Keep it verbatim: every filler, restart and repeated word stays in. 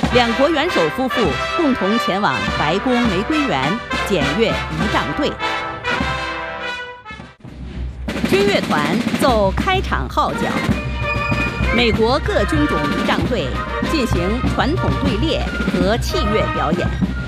两国元首夫妇共同前往白宫玫瑰园检阅仪仗队。军乐团奏开场号角。美国各军种仪仗队进行传统队列和器乐表演。